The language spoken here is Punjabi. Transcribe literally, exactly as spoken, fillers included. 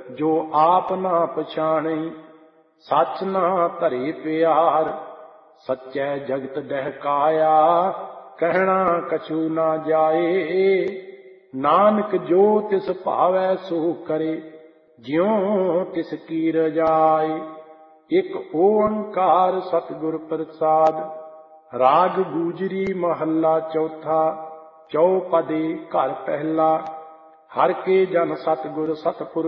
ਜੋ ਆਪ ਨਾ ਪਛਾਣਈ, ਸੱਚ ਨਾ ਧਰੇ ਪਿਆਰ। ਸੱਚੈ ਜਗਤ ਡਹਿਕਾਇਆ, ਕਹਿਣਾ ਕਛੂ ਨਾ ਜਾਏ। ਨਾਨਕ ਜੋ ਤਿਸ ਭਾਵੈ ਸੋ ਕਰੇ, ਜਿਉ ਤਿਸ ਕੀ ਰਜਾਏ। ਇਕ ਓੰਕਾਰ ਸਤਿਗੁਰ ਪ੍ਰਸਾਦ। ਰਾਗ ਗੂਜਰੀ ਮਹੱਲਾ ਚੌਥਾ। ਚੌਪਦੀ ਘਰ ਪਹਿਲਾ। ਹਰਿ ਕੇ ਜਨ ਸਤਿਗੁਰ ਸਤਿਪੁਰ